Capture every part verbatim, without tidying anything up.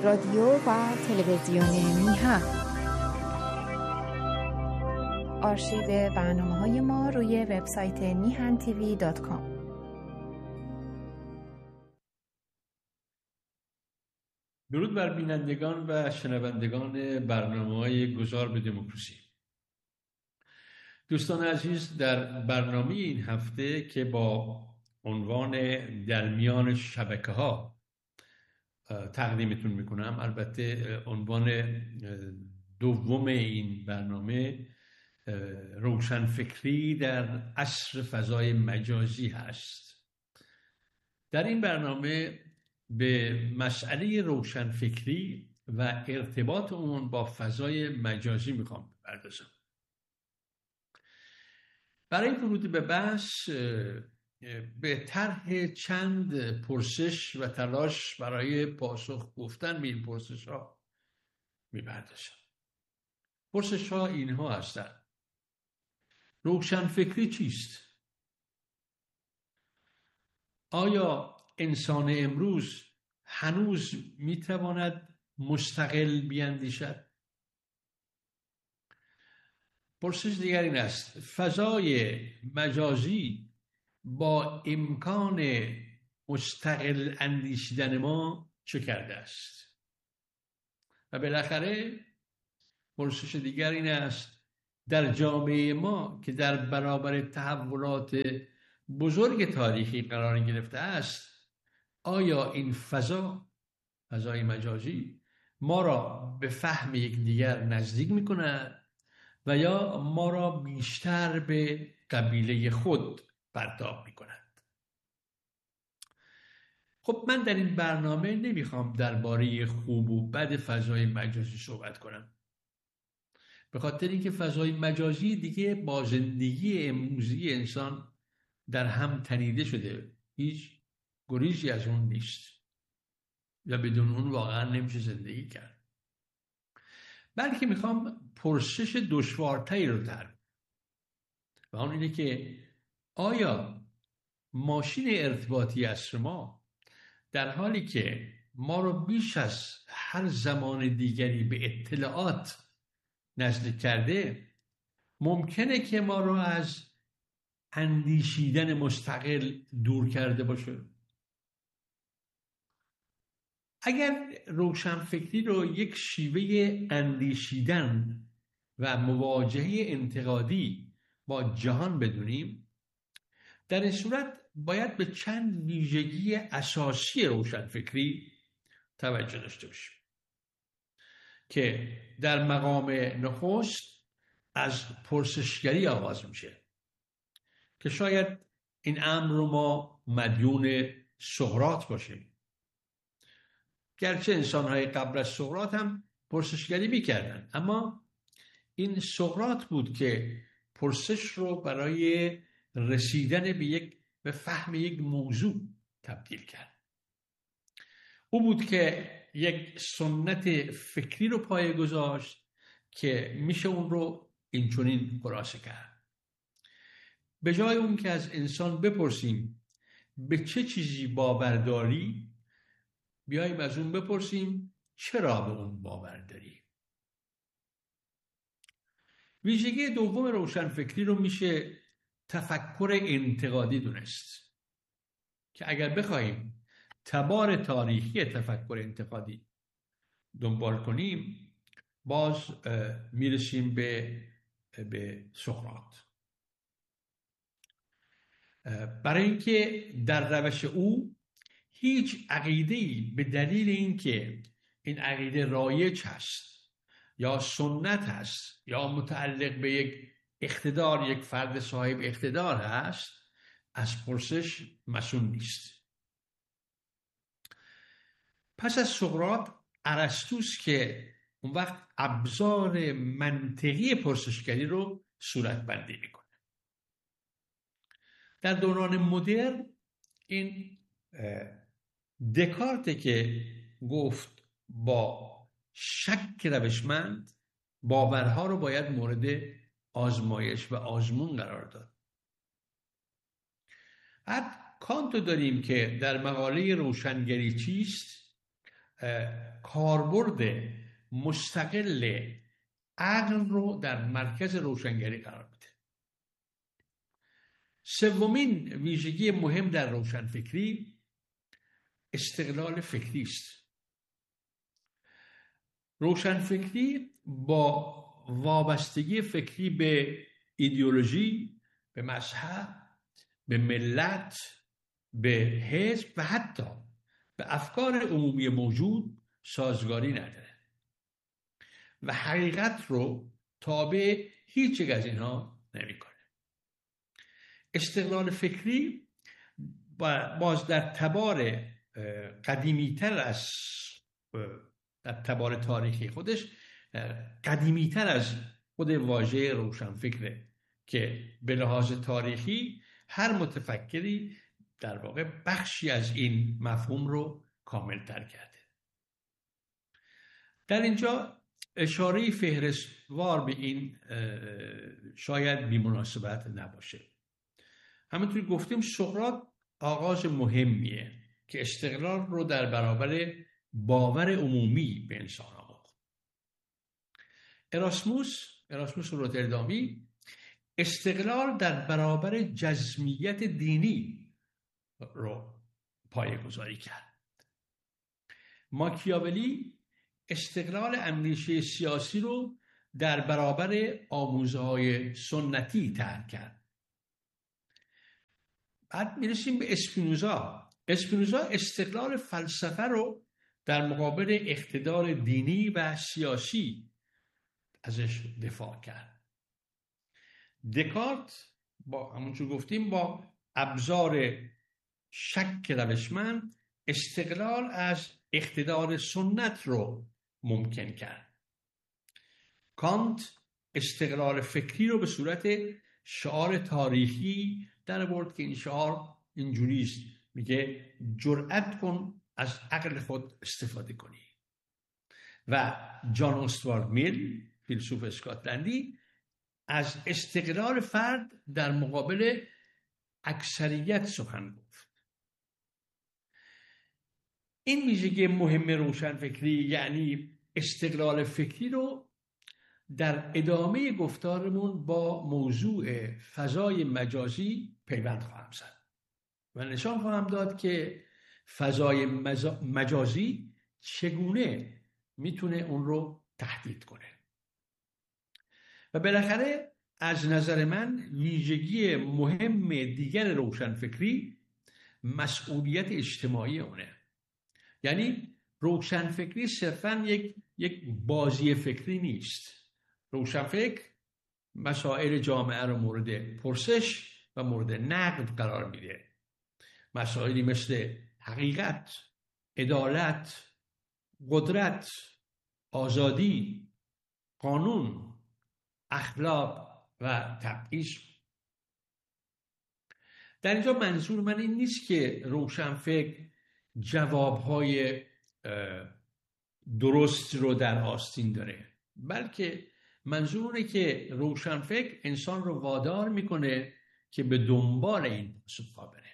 رادیو و تلویزیون میهن. آرشیو برنامه‌های ما روی وبسایت میهن تیوی دات کام. درود بر بینندگان و شنوندگان برنامه‌های گذار به دموکراسی. دوستان عزیز، در برنامه این هفته که با عنوان در میان شبکه‌ها تقدیمتون میکنم، البته عنوان دوم این برنامه روشنفکری در عصر فضای مجازی هست. در این برنامه به مسئله روشنفکری و ارتباط اون با فضای مجازی میخوام بپردازم. برای ورود به بحث به طرح چند پرسش و تلاش برای پاسخ گفتن به این پرسش ها میپردازم. پرسش ها اینها هستند: روشنفکری چیست؟ آیا انسان امروز هنوز میتواند مستقل بیاندیشد؟ پرسش دیگر این است: فضای مجازی با امکان مستقل اندیشیدن ما چه کرده است؟ و بالاخره پرسش دیگر این است: در جامعه ما که در برابر تحولات بزرگ تاریخی قرار گرفته است، آیا این فضا، فضای مجازی، ما را به فهم یکدیگر نزدیک می‌کند و یا ما را بیشتر به قبیله خود پرتاب می‌کند؟ خب من در این برنامه نمیخوام درباره خوب و بد فضای مجازی صحبت کنم، به خاطر اینکه فضای مجازی دیگه با زندگی امروزی انسان در هم تنیده شده، هیچ گریزی از اون نیست و بدون اون واقعا نمیشه زندگی کرد. بلکه میخوام پرسش دشوارتری رو طرح و اون اینه که آیا ماشین ارتباطی عصر ما در حالی که ما رو بیش از هر زمان دیگری به اطلاعات نزدیک کرده، ممکنه که ما رو از اندیشیدن مستقل دور کرده باشه؟ اگر روشنفکری رو یک شیوه اندیشیدن و مواجهه انتقادی با جهان بدونیم، در این صورت باید به چند ویژگی اساسی روشنفکری توجه داشته باشیم که در مقام نخست از پرسشگری آغاز میشه که شاید این امر رو ما مدیون سقراط باشیم، گرچه انسان‌های قبل از سقراط هم پرسشگری میکردن، اما این سقراط بود که پرسش رو برای رسیدن به یک به فهم یک موضوع تبدیل کرد. او بود که یک سنت فکری رو پایه گذاشت که میشه اون رو اینچنین خلاصه کرد: به جای اون که از انسان بپرسیم به چه چیزی باور داری، بیاییم از اون بپرسیم چرا به اون باور داری. ویژگی دوم روشنفکری رو میشه تفکر انتقادی دونست که اگر بخوایم تبار تاریخی تفکر انتقادی دنبال کنیم، باز میرسیم به به سقراط، برای اینکه در روش او هیچ عقیده‌ای به دلیل اینکه این عقیده رایج هست یا سنت هست یا متعلق به یک اقتدار، یک فرد صاحب اقتدار هست، از پرسش مسئول نیست. پس از سقراط ارسطوست که اون وقت ابزار منطقی پرسشگری رو صورت بندی میکنه. در دوران مدرن این دکارت که گفت با شک روشمند باورها رو باید مورد آزمایش و آزمون قرار داد. بعد کانتو داریم که در مقاله روشنگری چیست کاربرد مستقل عقل رو در مرکز روشنگری قرار میده. سومین ویژگی مهم در روشنفکری استقلال فکری است. روشنفکری با وابستگی فکری به ایدئولوژی، به مذهب، به ملت، به حزب و حتی به افکار عمومی موجود سازگاری نداره و حقیقت رو تابع هیچ یک از اینها نمیکنه. استقلال فکری باز در تبار قدیمیتر از در تبار تاریخی خودش قدیمیتر از خود واژه روشنفکره که به لحاظ تاریخی هر متفکری در واقع بخشی از این مفهوم رو کامل‌تر کرده. در اینجا اشاره فهرستوار به این شاید بی‌مناسبت نباشه. همونطوری گفتیم سقراط آغاز مهمیه که استقلال رو در برابر باور عمومی به انسان آموخت. اراسموس اراسموس روتردامی استقلال در برابر جزمیت دینی رو پایه‌گذاری کرد. ماکیاولی استقلال اندیشه سیاسی رو در برابر آموزه‌های سنتی طرح کرد. بعد میرسیم به اسپینوزا. اسپینوزا استقلال فلسفه رو در مقابل اقتدار دینی و سیاسی ازش دفاع کرد. دکارت با همونجور گفتیم با ابزار شک روشمند استقلال از اقتدار سنت رو ممکن کرد. کانت استقلال فکری رو به صورت شعار تاریخی در آورد که این شعار اینجوریست، میگه جرأت کن از عقل خود استفاده کنی. و جان استوارت میل فیلسوف اسکاتلندی از استقلال فرد در مقابل اکثریت سخن گفت. این ویژگی مهم روشنفکری یعنی استقلال فکری رو در ادامه گفتارمون با موضوع فضای مجازی پیوند خواهم زد و نشان خواهم داد که فضای مجازی چگونه میتونه اون رو تهدید کنه. و بالاخره از نظر من ویژگی مهم دیگر روشنفکری مسئولیت اجتماعی اونه. یعنی روشنفکری صرفاً یک یک بازی فکری نیست. روشنفکر مسائل جامعه رو مورد پرسش و مورد نقد قرار میده. مسائلی مثل حقیقت، عدالت، قدرت، آزادی، قانون، اخلاق و تبعیض. در اینجا منظور من این نیست که روشنفکر جوابهای درست رو در آستین داره، بلکه منظور اینه که روشنفکر انسان رو وادار میکنه که به دنبال این پاسخ‌ها بره.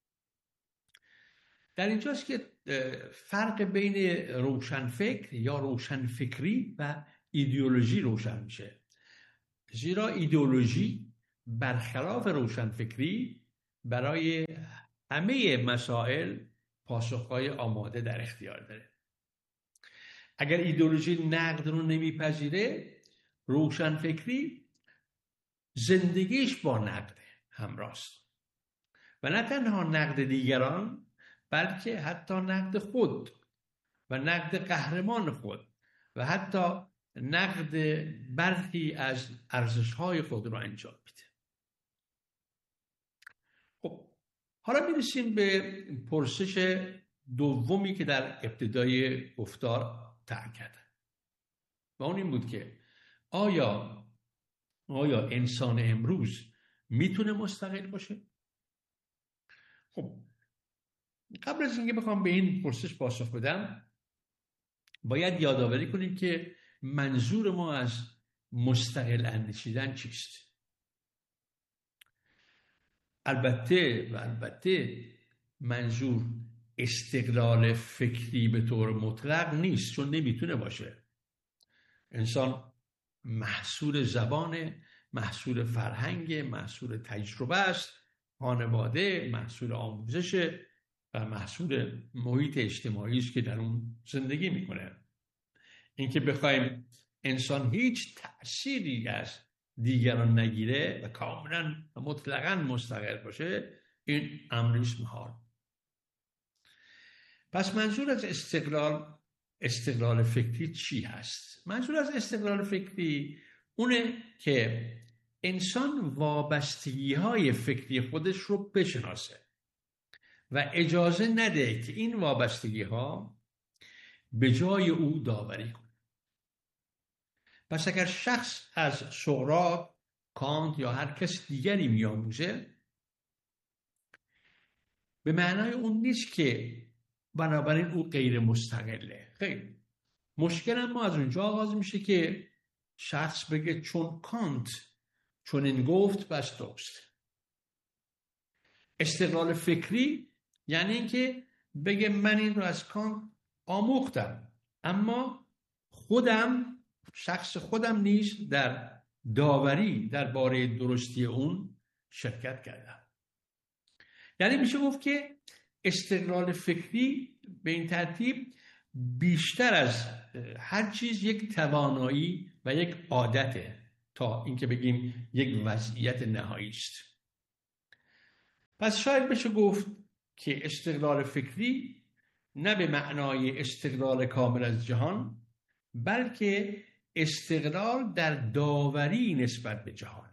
در اینجاست که فرق بین روشنفکر یا روشنفکری و ایدئولوژی روشن میشه. زیرا ایدئولوژی برخلاف روشنفکری برای همه مسائل پاسخهای آماده در اختیار داره. اگر ایدئولوژی نقد رو نمیپذیره، روشنفکری زندگیش با نقد همراست و نه تنها نقد دیگران بلکه حتی نقد خود و نقد قهرمان خود و حتی نقد برخی از ارزش‌های خود رو انجام میده. خب حالا میرسیم به پرسش دومی که در ابتدای گفتار طرح کردم و اون این بود که آیا آیا انسان امروز میتونه مستقل باشه؟ خب قبل از اینکه بخوام به این پرسش پاسخ بدم باید یادآوری کنیم که منظور ما از مستقل اندیشیدن چیست. البته و البته منظور استقلال فکری به طور مطلق نیست، چون نمیتونه باشه. انسان محصول زبان، محصول فرهنگ، محصول تجربه است، خانواده محصول آموزش و محصول محیط اجتماعی است که در اون زندگی میکنه. اینکه بخوایم انسان هیچ تأثیری از دیگران نگیره و کاملا مطلقاً مستقل باشه، این امریست محال. پس منظور از استقلال استقلال فکری چی هست؟ منظور از استقلال فکری اونه که انسان وابستگی های فکری خودش رو بشناسه و اجازه نده که این وابستگی ها به جای او داوری کنه. پس اگر شخص از سقراط، کانت یا هر کس دیگری میآموزه، به معنای اون نیست که بنابراین او غیر مستقله. خیلی مشکل ما از اونجا آغاز میشه که شخص بگه چون کانت چون این گفت بس درست. استقلال فکری یعنی اینکه بگه من این رو از کانت آموختم، اما خودم شخص خودم نیز در داوری درباره درستی اون شرکت کردم. یعنی میشه گفت که استقلال فکری به این ترتیب بیشتر از هر چیز یک توانایی و یک عادته تا اینکه بگیم یک وضعیت نهایی است. پس شاید بشه گفت که استقلال فکری نه به معنای استقلال کامل از جهان، بلکه استقلال در داوری نسبت به جهانه.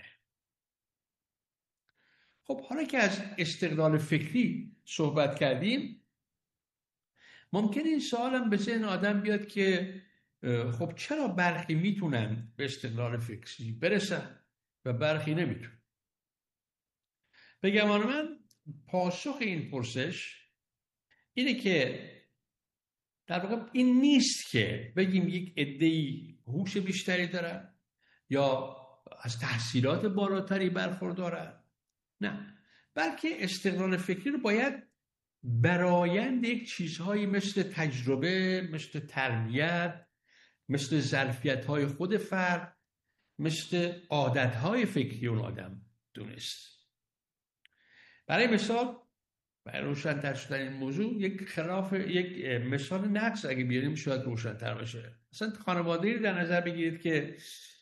خب حالا که از استقلال فکری صحبت کردیم، ممکن این سوالم به ذهن آدم بیاد که خب چرا برخی میتونن به استقلال فکری برسن و برخی نمیتونن؟ به گمان من پاسخ این پرسش اینه که در واقع این نیست که بگیم یک عده‌ای هوش بیشتری دارن یا از تحصیلات بالاتری برخوردارن، نه، بلکه استقلال فکری رو باید برآیند یک چیزهایی مثل تجربه، مثل تربیت، مثل ظرفیت‌های خود فرد، مثل عادت‌های فکری اون آدم دونست. برای مثال، برای روشن‌تر شدن این موضوع یک خلاف یک مثال نقص اگه بیاریم شاید روشن‌تر باشه. مثلا خانواده‌ای در نظر بگیرید که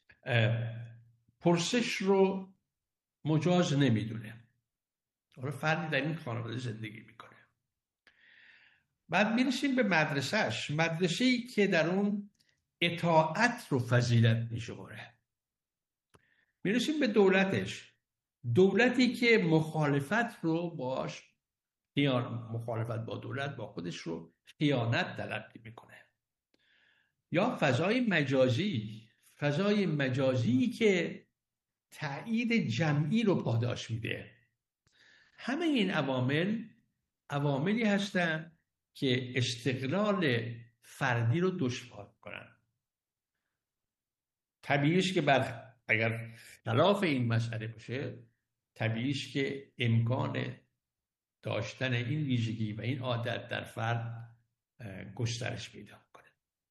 پرسش رو مجاز نمیدونه. حالا فردی در این خانواده زندگی میکنه. بعد میرسیم به مدرسهش، مدرسه‌ای که در اون اطاعت رو فضیلت میشماره. میرسیم به دولتش، دولتی که مخالفت رو باش خیانت، مخالفت با دولت با خودش رو خیانت تلقی میکنه. یا فضای مجازی، فضای مجازی که تأیید جمعی رو پاداش میده. همه این عوامل عواملی هستن که استقلال فردی رو دشوار کنن. طبیعیش که بر اگر خلاف این مسئله باشه، طبیعیش که امکان داشتن این ویژگی و این عادت در فرد گسترش پیدا کنه.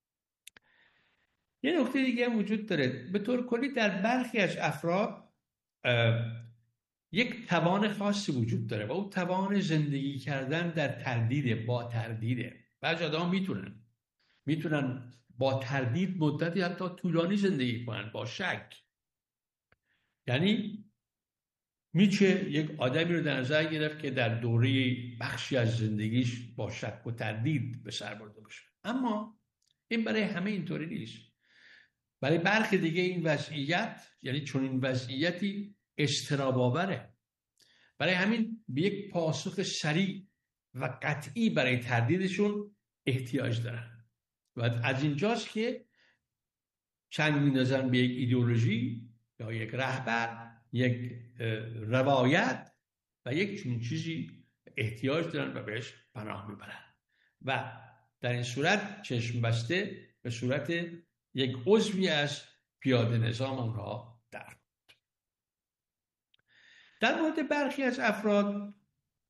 یه نکته دیگه هم وجود داره. به طور کلی در برخی از افراد یک توان خاصی وجود داره و اون توان زندگی کردن در تردید، با تردیده. بعضی آدم میتونن میتونن با تردید مدتی حتی طولانی زندگی کنن، با شک. یعنی میشه یک آدمی رو در نظر گرفت که در دوره بخشی از زندگیش با شک و تردید به سر برده باشه. اما این برای همه اینطوری نیست. برای برخی دیگه این وضعیت، یعنی چون این وضعیتی اضطراب آوره. برای همین به یک پاسخ سریع و قطعی برای تردیدشون احتیاج دارن. و از اینجاست که چنگ می‌اندازن به یک ایدئولوژی یا یک رهبر، یک روایت و یک چون چیزی احتیاج دارن و بهش پناه میبرن و در این صورت چشم بسته به صورت یک عضوی از پیاده نظام اونها در در مورد برخی از افراد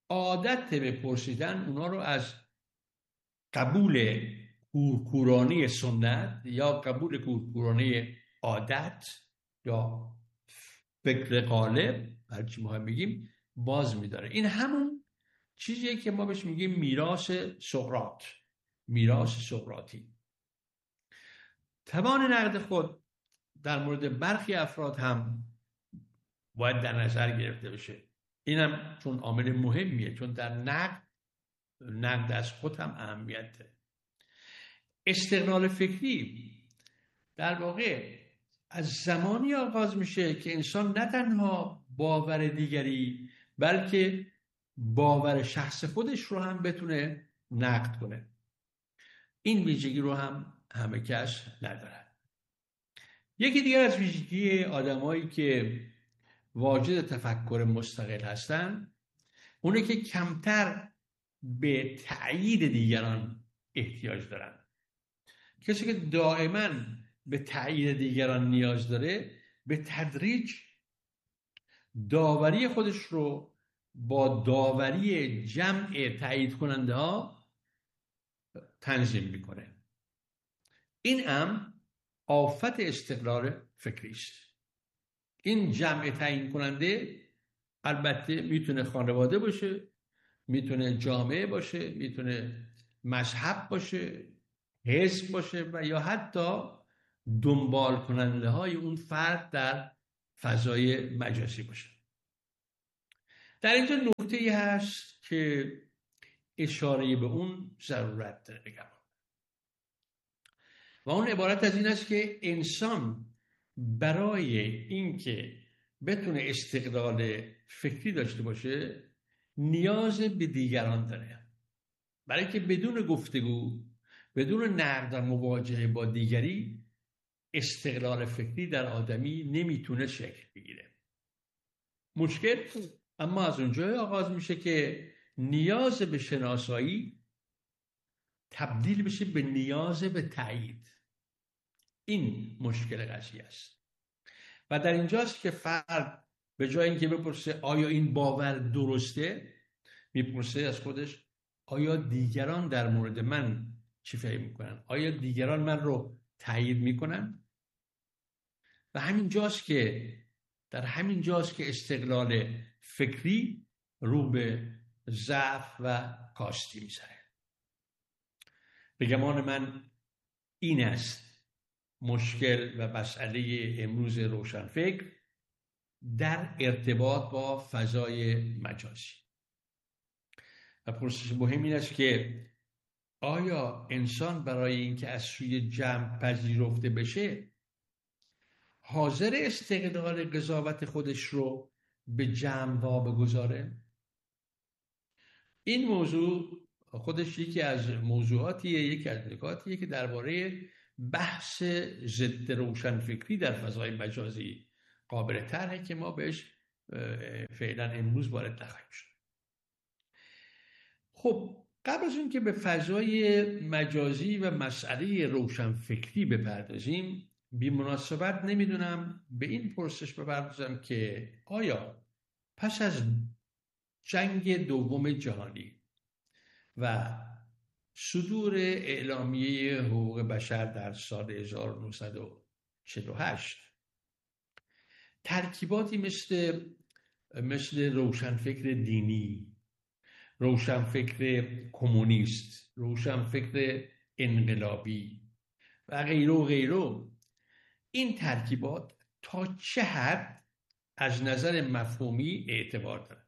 عادت به پرسیدن اونا رو از قبول کورکورانه سنت یا قبول کورکورانه عادت یا فکر غالب، هرچی ما هم بگیم، باز میداره. این همون چیزیه که ما بهش میگیم میراث سقراط، میراث سقراطی. توان نقد خود در مورد برخی افراد هم باید در نظر گرفته بشه. اینم چون عامل مهمیه، چون در نقد نقد از خود هم اهمیت داره. استقلال فکری در واقع از زمانی آغاز میشه که انسان نه تنها باور دیگری بلکه باور شخص خودش رو هم بتونه نقد کنه. این ویژگی رو هم همه کس نداره. یکی دیگر از ویژگی آدمایی که واجد تفکر مستقل هستن اونه که کمتر به تأیید دیگران احتیاج دارن. کسی که دائما به تأیید دیگران نیاز داره به تدریج داوری خودش رو با داوری جمع تأیید کننده ها تنظیم میکنه. این هم آفت استقلال فکری است. این جمع تعیین کننده البته میتونه خانواده باشه، میتونه جامعه باشه، میتونه مذهب باشه، حزب باشه و یا حتی دنبال کننده های اون فرد در فضای مجازی باشه. در اینجا نکته‌ای هست که اشاره به اون ضرورت داره بگم و اون عبارت از این است که انسان برای اینکه بتونه استقلال فکری داشته باشه نیاز به دیگران داره. برای که بدون گفتگو، بدون نقد و مواجهه با دیگری، استقلال فکری در آدمی نمیتونه شکل بگیره. مشکل اما از اونجای آغاز میشه که نیاز به شناسایی تبدیل بشه به نیاز به تایید. این مشکل قضیه است و در اینجاست که فرد به جای اینکه بپرسه آیا این باور درسته، میپرسه از خودش آیا دیگران در مورد من چی فکر میکنن؟ آیا دیگران من رو تایید میکنن؟ و همین جاست که در همین جاست که استقلال فکری رو به ضعف و کاستی میذاره. به گمان من این است مشکل و مسئله امروز روشنفکر در ارتباط با فضای مجازی. و پرسش مهم این است که آیا انسان برای اینکه از سوی جمع پذیرفته بشه حاضر استقلال قضاوت خودش رو به جمع واگذاره؟ این موضوع خودش یکی از موضوعاتیه، یکی از نکاتیه که درباره بحث ضد روشنفکری در فضای مجازی قابل طرحه که ما بهش فعلا امروز وارد نخواهیم شد. خب قبل از این که به فضای مجازی و مسئله روشنفکری بپردازیم، بی مناسبت نمیدونم به این پرسش بپردازم که آیا پس از جنگ دوم جهانی و صدور اعلامیه حقوق بشر در سال هزار و نهصد و چهل و هشت ترکیباتی مثل مثل روشنفکر دینی، روشنفکر کمونیست، روشنفکر انقلابی و غیره و غیره، این ترکیبات تا چه حد از نظر مفهومی اعتبار دارد؟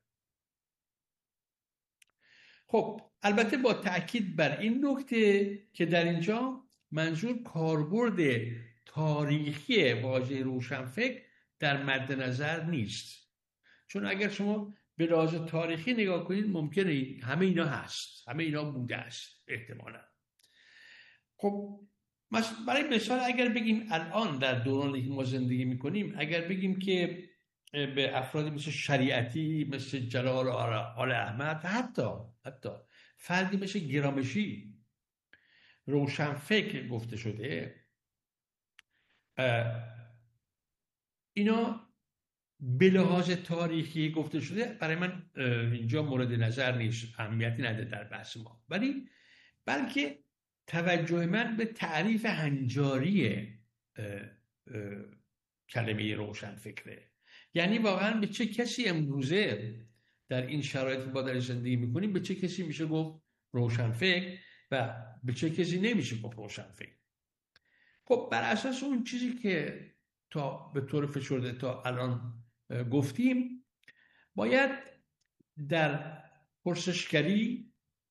خب البته با تأکید بر این نکته که در اینجا منظور کاربرد تاریخی واژه روشنفکر در مد نظر نیست، چون اگر شما به لحاظ تاریخی نگاه کنید ممکنه همه اینا هست، همه اینا بوده است احتمالا. خب برای مثال اگر بگیم الان در دورانی که ما زندگی میکنیم، اگر بگیم که به افرادی مثل شریعتی، مثل جلال آل احمد و حتی حتی فردی مثل گرامشی روشنفکر گفته شده، اینا به لحاظ تاریخی گفته شده برای من اینجا مورد نظر نیست، اهمیتی نداره در بحث ما، ولی بلکه توجه من به تعریف هنجاری اه، اه، کلمه روشنفکره. یعنی واقعا به چه کسی امروزه در این شرایط با در زندگی میکنیم، به چه کسی میشه گفت روشنفکر و به چه کسی نمیشه گفت روشنفکر؟ خب بر اساس اون چیزی که تا به طور فشرده تا الان گفتیم، باید در پرسشگری،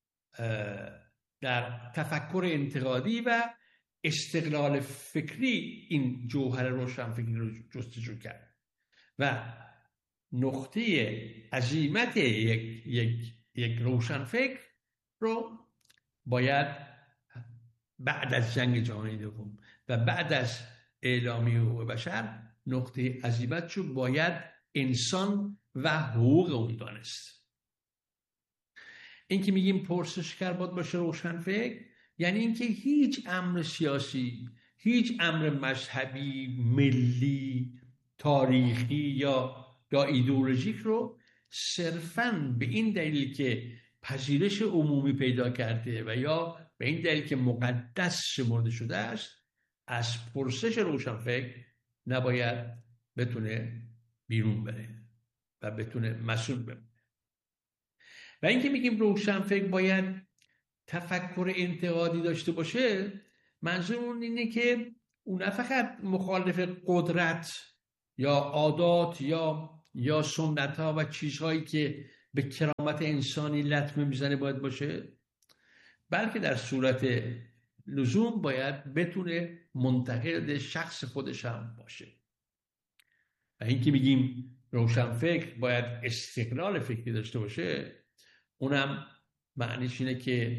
در تفکر انتقادی و استقلال فکری این جوهر روشنفکری رو جستجو کرد و نقطه عزیمت یک, یک, یک روشنفکر رو باید بعد از جنگ جهانی دوم و بعد از اعلامیه حقوق بشر، نقطه عزیمتش رو باید انسان و حقوق اون دانست. این که میگیم پرسشگر باید باشه روشنفکر، یعنی اینکه هیچ امر سیاسی، هیچ امر مذهبی، ملی، تاریخی یا یا ایدئولوژیک رو صرفاً به این دلیل که پذیرش عمومی پیدا کرده و یا به این دلیل که مقدس شمرده شده است، از پرسش روشنفکر نباید بتونه بیرون بره و بتونه مسئول بمونه. و اینکه میگیم روشنفکر باید تفکر انتقادی داشته باشه، منظور اون اینه که اون نه فقط مخالف قدرت یا عادات یا یا سنت ها و چیزهایی که به کرامت انسانی لطمه میزنه باید باشه، بلکه در صورت لزوم باید بتونه منتقد شخص خودش هم باشه. و اینکه میگیم روشنفکر باید استقلال فکری داشته باشه، اونم معنیش اینه که